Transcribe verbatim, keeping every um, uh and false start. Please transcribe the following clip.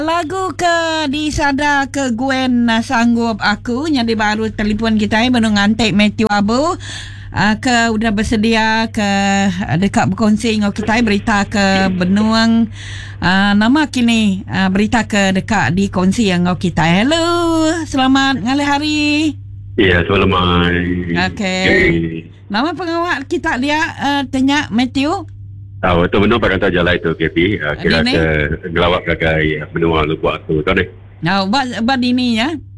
Lagu ke di sada ke Gwen uh, sanggup aku nyadi baru telefon kita benung ngantek Matthew Abu uh, ke udah bersedia ke uh, dekat berkongsi dengan kita berita ke benuang uh, nama kini uh, berita ke dekat di kongsi yang kita. Hello, selamat ngalih hari. Ya, selamat. Okey. Nama pengawal kita dia uh, tanya Matthew. Tahu tu benar pada kata jalan itu K P. Uh, kira ke gelawak gagai benua lupa aku tu ni. Nah, buat buat ini ya.